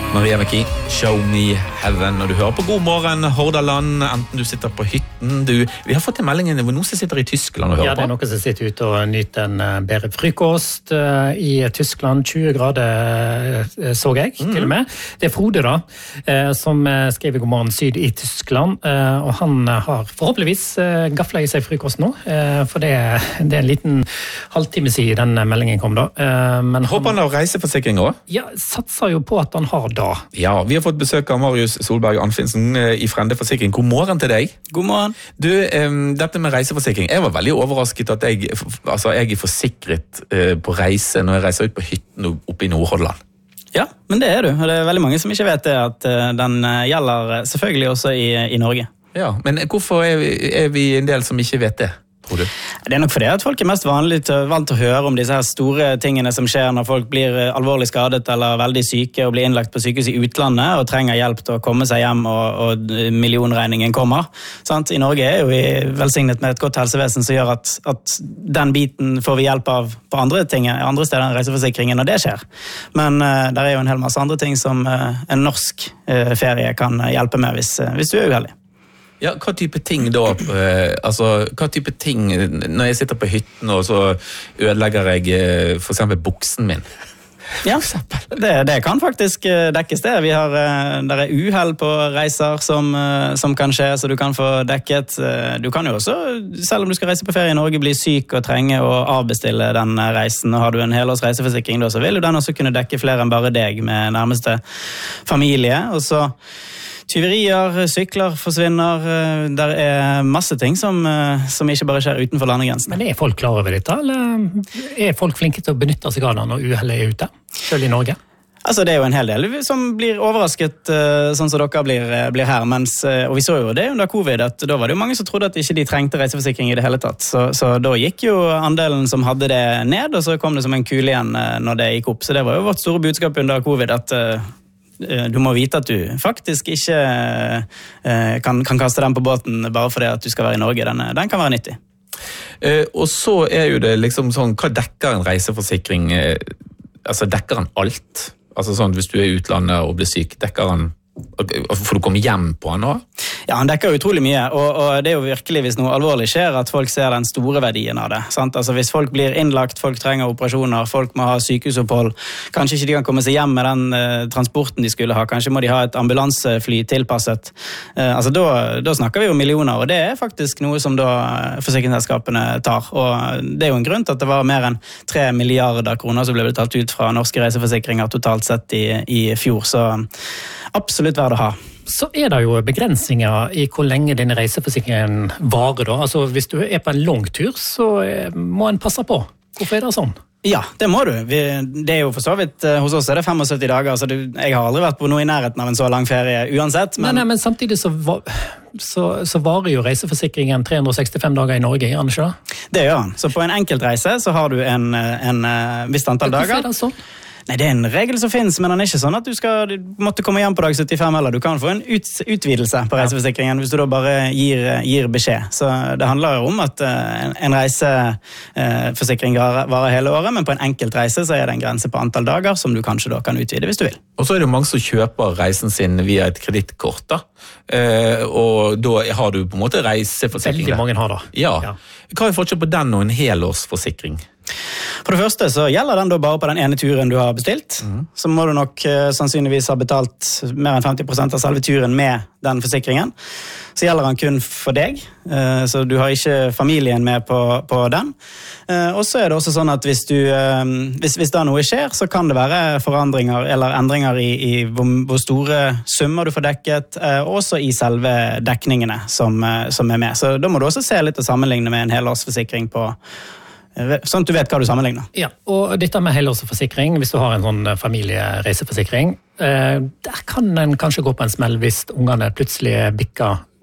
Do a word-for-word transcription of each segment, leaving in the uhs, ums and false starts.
Maria McKee, Show Me Heaven, og du hører på God morgen Hordaland, enten du sitter på hytten, du, vi har fått en melding hvor noen som sitter i Tyskland og hører på. Ja, det er noen som sitter ute og nyter en bedre frykost i Tyskland, tjue grader så jeg, mm. til og med. Det er Frode da, som skrev i God morgen Syd i Tyskland, og han har forhåpentligvis gafflet i seg frykost nå, for det, det er en liten halvtime siden den meldingen kom da. Men Håper han har reiseforsikring også? Ja, satser jo på at han har da. Ja, vi har fått besøk av Marius Solberg Anfinsen i Frende Forsikring. God morgen til deg. God morgen. Du, um, dette med reiseforsikring, jeg var veldig overrasket at jeg, altså, jeg er forsikret uh, på reise når jeg reiser ut på hytten oppe i Nord-Hordaland. Ja, men det er du, og det er veldig mange som ikke vet det, at uh, den gjelder selvfølgelig også i, i Norge. Ja, men hvorfor er vi, er vi en del som ikke vet det? Det er nok fordi at folk er mest vanlig til, vant til å høre om disse her store tingene som skjer når folk blir alvorlig skadet eller veldig syke og blir innlagt på sykehus i utlandet og trenger hjelp til å komme seg hjem og, og millionregningen kommer. Sant? I Norge er jo vi velsignet med et godt helsevesen som gjør at, at den biten får vi hjelp av på andre ting, andre steder enn reiseforsikringen når det skjer. Men uh, det er jo en hel masse andre ting som uh, en norsk uh, ferie kan hjelpe med hvis, uh, hvis du er uheldig. Ja, hva type ting da, eh, altså, hva type ting, når jeg sitter på hytten og så ødelegger jeg eh, for eksempel buksen min? Ja, det, det kan faktisk dekkes det. Vi har, der er uheld på reiser som, som kan skje, så du kan få dekket. Du kan jo også, selv om du skal reise på ferie i Norge, bli syk og trenge å avbestille den reisen. Og har du en helårs reiseforsikring da, så vil du den også kunne dekke flere enn bare deg med nærmeste familie. Og så tyverier, sykler forsvinner, der er masse ting som, som ikke bare skjer utenfor landegrensen. Men er folk klar over dette, eller er folk flinke til å benytte seg av det når uhellet er ute, selv i Norge? Altså, det er jo en hel del som blir overrasket, sånn som dere blir, blir her, mens, og vi så jo det under covid, at da var det jo mange som trodde at ikke de trengte reiseforsikring i det hele tatt, så, så da gikk jo andelen som hadde det ned, og så kom det som en kule igjen når det gikk opp, så det var jo vårt store budskap under covid, at du må vite at du faktisk ikke eh, kan, kan kaste den på båten bare fordi at du skal være i Norge. Den, den kan være nyttig. Eh, og så er jo det liksom sånn, hva dekker en reiseforsikring? Eh, altså, dekker han alt? Altså sånn, hvis du er i utlandet og blir syk, dekker han, får du komme hjem på han også? Ja, han dekker utrolig mye, og, og det er jo virkelig hvis noe alvorlig skjer at folk ser den store verdien av det. Sant? Altså hvis folk blir innlagt, folk trenger operasjoner, folk må ha sykehusopphold, kanskje ikke de kan komme seg hjem med den eh, transporten de skulle ha, kanskje må de ha et ambulansefly tilpasset. Eh, altså da, da snakker vi jo millioner, og det er faktisk noe som da forsikringsselskapene tar. Og det er jo en grunn til at det var mer enn tre milliarder kroner som ble betalt ut fra norske reiseforsikringer totalt sett i, i fjor, så absolutt verdt å ha. Så er det jo begrensninger i hvor lenge denne reiseforsikringen varer da. Altså hvis du er på en lang tur, så må en passe på. Hvorfor er det sånn? Ja, det må du. Vi, det er jo for så vidt, hos oss er det syttifem dager, så du, jeg har aldri vært på noe i nærheten av en så lang ferie uansett. Men, nei, nei, men samtidig så, så, så varer jo reiseforsikringen tre hundre sekstifem dager i Norge, gjør den ikke det? Det gjør den. Så på en enkelt reise så har du en, en, en visst antall dager. Hvorfor er det sånn? Nei, det er en regel som finnes, men den er ikke sånn at du skal du måtte komme hjem på dag syttifem, eller du kan få en ut, utvidelse på reiseforsikringen hvis du da bare gir, gir beskjed. Så det handler om at uh, en reiseforsikring uh, varer hele året, men på en enkelt reise så er det en grense på antall dager som du kanskje da kan utvide hvis du vil. Og så er det mange som kjøper reisen sin via et kredittkort da, uh, og da har du på en måte reiseforsikring. Veldig mange har det. Ja. ja. Hva er forskjell på den og en helårsforsikring? For det første så gjelder den da bare på den ene turen du har bestilt. Mm. Så må du nok uh, sannsynligvis ha betalt mer enn femti prosent av selve turen med den forsikringen. Så gjelder den kun for deg, uh, så du har ikke familien med på, på den. Uh, og så er det også sånn at hvis, du, uh, hvis, hvis da noe skjer, så kan det være forandringer eller endringer i, i hvor, hvor store summer du får dekket, uh, også i selve dekningene som, uh, som er med. Så da må du også se litt og sammenligne med en helårsforsikring på sånn at du vet hva du sammenligner. Ja, og dette med helårsforsikring, hvis du har en sånn familiereiseforsikring, eh, der kan en kanskje gå på en smell hvis ungene plutselig bikker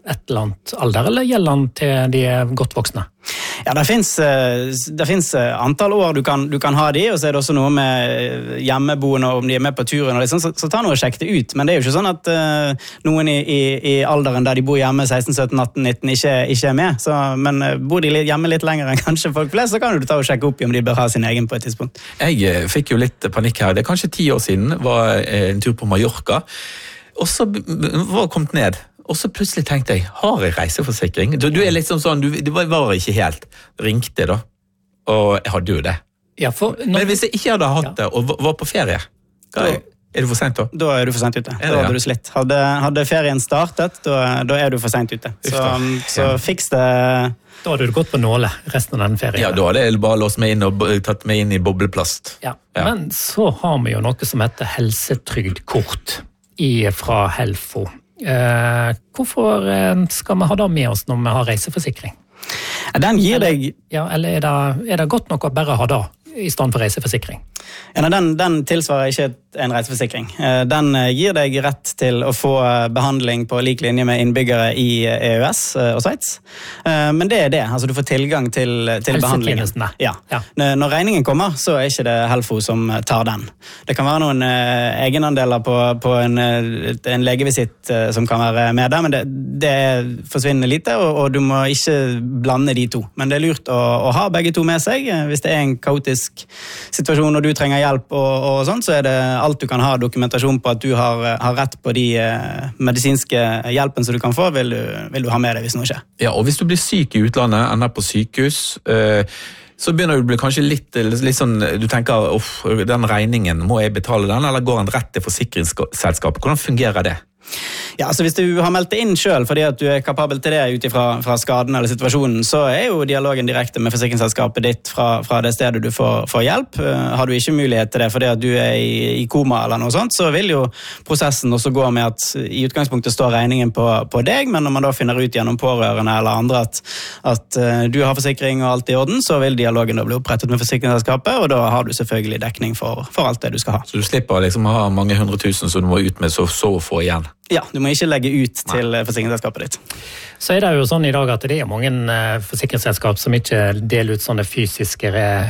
et eller annet alder, eller gjelder den til de er godt voksne? Ja, det finnes, det finnes antall år du kan, du kan ha de, og så er det også noe med hjemmeboende, om de er med på turen, og liksom, så, så ta noe og sjekk det ut. Men det er jo ikke sånn at uh, noen i, i, i alderen der de bor hjemme seksten, sytten, atten, nitten ikke, ikke er med. Så, men uh, bor de hjemme litt lenger enn kanskje folk flest, så kan du ta og sjekke opp om de bør ha sin egen på et tidspunkt. Jeg fikk jo litt panikk her. Det er kanskje ti år siden, var en tur på Mallorca, og så var jeg kommet ned. Og så plutselig tenkte jeg, har jeg reiseforsikring? Du, du er liksom sånn, du, det var ikke helt. Ringte da, og jeg hadde jo det. Ja, for, når... Men hvis jeg ikke hadde hatt det, og var på ferie, da er, er du for sent da? Da er du for sent ute. Det, da hadde ja. du slitt. Hadde, hadde ferien startet, da, da er du for sent ute. Så, så fiks det... Da hadde du gått på nåle resten av den ferien. Ja, da hadde jeg bare låst meg inn og tatt meg inn i bobleplast. Ja. Ja. Men så har vi jo noe som heter helsetrygdkort fra Helfo. Eh, hvorfor skal vi ha det med oss når vi har reiseforsikring? Den gir eller, deg... Ja, eller er det, er det godt nok å bare ha det i stand for reiseforsikring? Ja, den, den tilsvarer ikke en reiseforsikring. Den gir deg rett til å få behandling på lik linje med innbyggere i E U S og Sveits. Men det er det, altså du får tilgang til, til behandlingen. Ja. Ja. Når regningen kommer, så er ikke det Helfo som tar den. Det kan være noen egenandeler på, på en, en legevisitt som kan være med der, men det, det forsvinner lite, og, og du må ikke blande de to. Men det er lurt å, å ha begge to med seg. Hvis det er en kaotisk situasjon og du trenger hjelp og, og sånt, så er det alt du kan ha dokumentasjon på at du har, har rett på de eh, medisinske hjelpen som du kan få, vil du, vil du ha med deg hvis noe skjer. Ja, og hvis du blir syk i utlandet, ender på sykehus, eh, så begynner du å bli kanskje litt, litt sånn, du tenker, uff, den regningen, må jeg betale den, eller går den rett til forsikringsselskapet? Hvordan fungerer det? Ja, altså Hvis du har meldt det inn selv fordi at du er kapabel til det ut fra, fra skaden eller situasjonen, så er jo dialogen direkte med forsikringsselskapet ditt fra, fra det stedet du får, får hjelp. Har du ikke mulighet til det fordi at du er i, i koma eller noe sånt, så vil jo prosessen også gå med at i utgangspunktet står regningen på, på deg, men når man da finner ut gjennom pårørende eller andre at, at uh, du har forsikring og alt i orden, så vil dialogen da bli opprettet med forsikringsselskapet, og da har du selvfølgelig dekning for, for alt det du skal ha. Så du slipper liksom å ha mange hundre tusen som du må ut med, så, så få igjen? Ja, du må ikke legge ut til forsikringsselskapet ditt. Så er det jo sånn i dag at det er mange forsikringsselskap som ikke deler ut sånne fysiske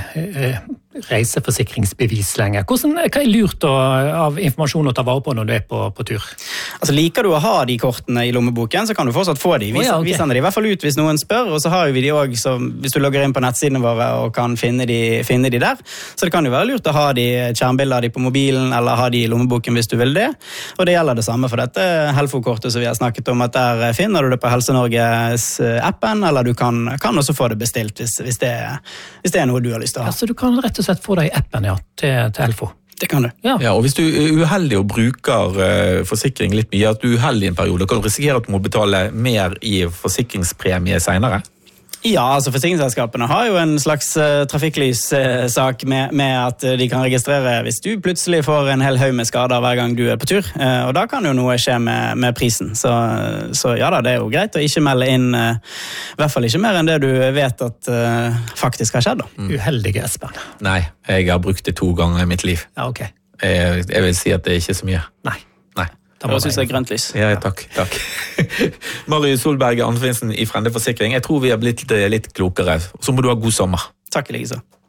reiseforsikringsbevis lenger. Hvordan, hva er lurt å, av informasjon å ta vare på når du er på, på tur? Altså, liker du å ha de kortene i lommeboken, så kan du fortsatt få de. Vi, oh, ja, okay. vi sender de i hvert fall ut hvis noen spør, og så har vi de også, hvis du logger inn på nettsidene våre og kan finne de, finne de der. Så det kan jo være lurt å ha de skjermbilder av de på mobilen, eller ha de i lommeboken hvis du vil det. Og det gjelder det samme for dette Helfo-kortet som vi har snakket om, at der finner du det på Helse Norges appen, eller du kan, kan også få det bestilt hvis, hvis, det, hvis det er noe du har lyst til å ha. Ja, så du kan rett og slett få det i appen, ja, til, til Helfo? Det kan du. Ja. Ja, og hvis du er uheldig og bruker uh, forsikring litt mye, at du er uheldig i en periode, kan du risikere at du må betale mer i forsikringspremie senere? Ja, altså forsikringsselskapene har jo en slags uh, trafikklyssak uh, med, med at uh, de kan registrere hvis du plutselig får en hel haug med skader hver gang du er på tur, uh, og da kan jo noe skje med, med prisen. Så, så ja da, det er jo greit å ikke melde inn, uh, i hvert fall ikke mer enn det du vet at uh, faktisk har skjedd da. Mm. Uheldige, Espen. Nei, jeg har brukt det to ganger i mitt liv. Ja, ok. Jeg, jeg vil si at det er ikke så mye. Nei. Nei. Da synes jeg grønt lys. Ja, takk. takk. Marie Solberg Arnfinsen i Frende Forsikring, jeg tror vi har blitt litt klokere. Så må du ha god sommer. Takk, like så.